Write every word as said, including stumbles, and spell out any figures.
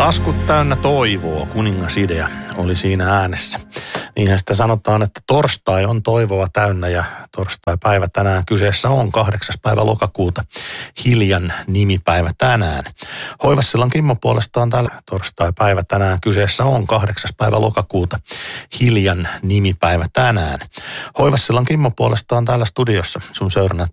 Taskut täynnä toivoa, kuningasidea oli siinä äänessä. Niinhän sitä sanotaan, että torstai on toivoa täynnä ja torstai-päivä tänään kyseessä on kahdeksas päivä lokakuuta. Hiljan nimipäivä tänään. Hoivassillan Kimmo puolestaan tällä torstai-päivä tänään kyseessä on kahdeksas päivä lokakuuta. Hiljan nimipäivä tänään. Hoivassillan Kimmo puolestaan täällä studiossa sun seurana